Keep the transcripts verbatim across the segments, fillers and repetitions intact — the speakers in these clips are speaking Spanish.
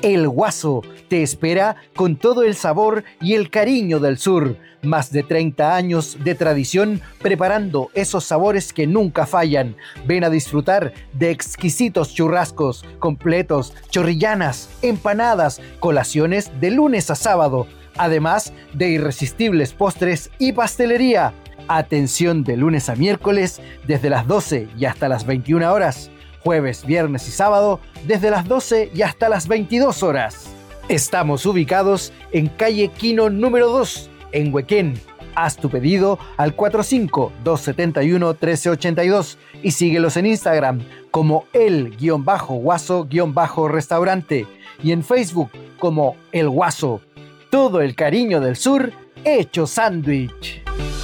El Guaso te espera con todo el sabor y el cariño del sur. Más de treinta años de tradición preparando esos sabores que nunca fallan. Ven a disfrutar de exquisitos churrascos, completos, chorrillanas, empanadas, colaciones de lunes a sábado. Además de irresistibles postres y pastelería. Atención de lunes a miércoles desde las doce y hasta las veintiuna horas. Jueves, viernes y sábado desde las doce y hasta las veintidós horas. Estamos ubicados en calle Quino número dos, en Huequén. Haz tu pedido al cuatro cinco, dos siete uno, uno tres ocho dos y síguelos en Instagram como el-guaso-restaurante y en Facebook como El Guaso. Todo el cariño del sur hecho sándwich.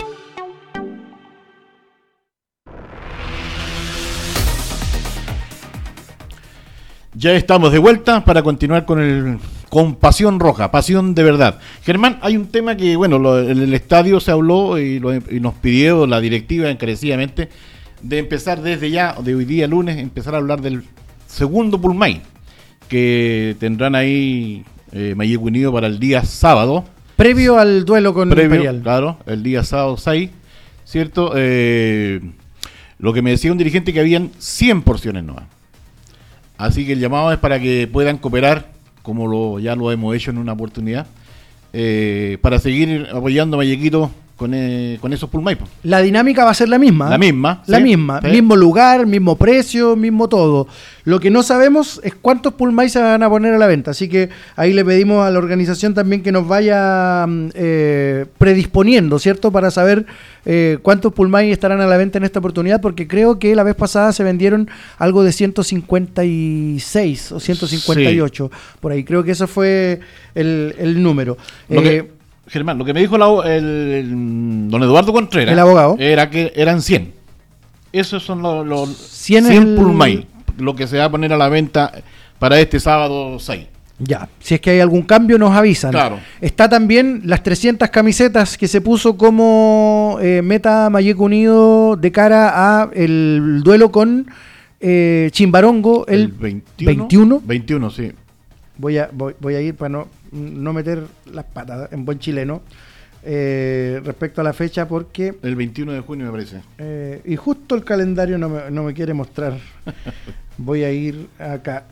Ya estamos de vuelta para continuar con el con Pasión Roja, pasión de verdad. Germán, hay un tema que, bueno, lo, en el estadio se habló y, lo, y nos pidió la directiva encarecidamente de empezar desde ya, de hoy día lunes, empezar a hablar del segundo Pulmay, que tendrán ahí eh, Mayeco Unido para el día sábado. Previo al duelo con Previo, Imperial. Claro, el día sábado seis, ¿cierto? Eh, lo que me decía un dirigente que habían cien porciones nuevas. Así que el llamado es para que puedan cooperar, como lo ya lo hemos hecho en una oportunidad, eh, para seguir apoyando a Mayequito con, eh, con esos Pulmay. La dinámica va a ser la misma. La misma. La ¿sí? misma. ¿sí? Mismo Mismo lugar, mismo precio, mismo todo. Lo que no sabemos es cuántos Pulmay se van a poner a la venta. Así que ahí le pedimos a la organización también que nos vaya eh, predisponiendo, ¿cierto? Para saber eh, cuántos Pulmay estarán a la venta en esta oportunidad, porque creo que la vez pasada se vendieron algo de ciento cincuenta y seis o ciento cincuenta y ocho. Sí. Por ahí creo que ese fue el, el número. Lo eh, que, Germán, lo que me dijo la, el, el don Eduardo Contreras, el abogado, era que eran cien. Esos son los, los cien, cien el... Pulmay, lo que se va a poner a la venta para este sábado seis. Ya, si es que hay algún cambio nos avisan. Claro. Está también las trescientas camisetas que se puso como eh, meta Mayeco Unido de cara a el duelo con eh, Chimbarongo el, el veintiuno, veintiuno. veintiuno, sí. Voy a, voy, voy a ir para no, no meter las patas en buen chileno eh, respecto a la fecha, porque el veintiuno de junio me parece. Eh, y justo el calendario no me, no me quiere mostrar. Voy a ir acá.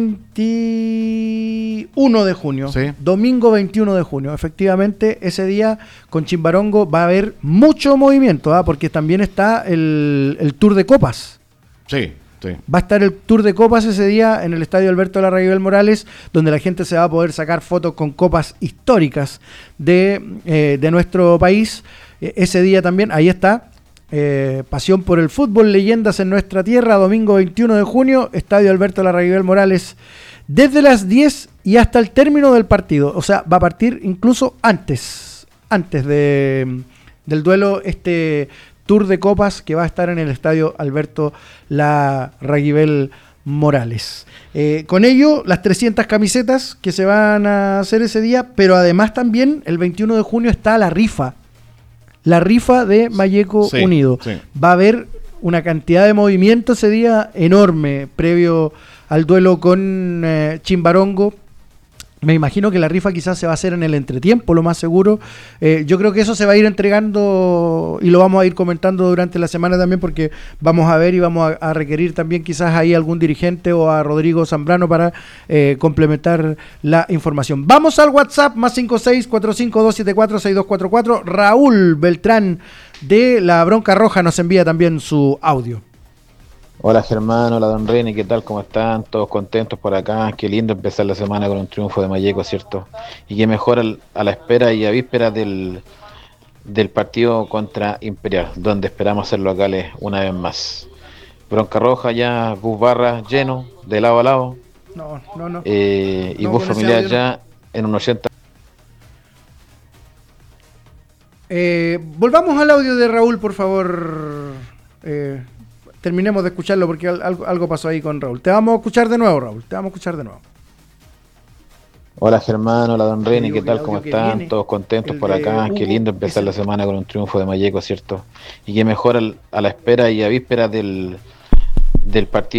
veintiuno de junio. Sí. Domingo veintiuno de junio. Efectivamente, ese día con Chimbarongo va a haber mucho movimiento, ¿eh? Porque también está el, el Tour de Copas. Sí, sí. Va a estar el Tour de Copas ese día en el Estadio Alberto Larraguibel Morales, donde la gente se va a poder sacar fotos con copas históricas de, eh, de nuestro país. Eh, ese día también, ahí está. Eh, pasión por el fútbol, leyendas en nuestra tierra, domingo veintiuno de junio, Estadio Alberto Larraguibel Morales, desde las diez y hasta el término del partido. O sea, va a partir incluso antes, antes de, del duelo, este Tour de Copas que va a estar en el Estadio Alberto Larraguibel Morales. Eh, con ello, las trescientas camisetas que se van a hacer ese día, pero además también el veintiuno de junio está la rifa. La rifa de Mayeco sí, Unido. Sí. Va a haber una cantidad de movimiento ese día enorme previo al duelo con eh, Chimbarongo. Me imagino que la rifa quizás se va a hacer en el entretiempo, lo más seguro. Eh, yo creo que eso se va a ir entregando y lo vamos a ir comentando durante la semana también, porque vamos a ver y vamos a, a requerir también quizás ahí algún dirigente o a Rodrigo Zambrano para eh, complementar la información. Vamos al WhatsApp, más cinco seis cuatro cinco dos siete cuatro seis dos cuatro cuatro. Raúl Beltrán de La Bronca Roja nos envía también su audio. Hola Germán, hola Don René, ¿qué tal? ¿Cómo están? Todos contentos por acá. Qué lindo empezar la semana con un triunfo de Mayeco, ¿cierto? Y qué mejor al, a la espera y a víspera del, del partido contra Imperial, donde esperamos ser locales una vez más. Bronca Roja ya, bus barra lleno, de lado a lado. No, no, no. Eh, y no, bus familiar ya no. en un ochenta. Eh, volvamos al audio de Raúl, por favor. Eh... Terminemos de escucharlo porque algo, algo pasó ahí con Raúl. Te vamos a escuchar de nuevo, Raúl. Te vamos a escuchar de nuevo. Hola Germán, hola Don René, ¿qué tal? ¿Cómo están? Viene, Todos contentos por acá. Qué lindo empezar la semana con un triunfo de Mayeco, ¿cierto? Y qué mejor al, a la espera y a víspera del, del partido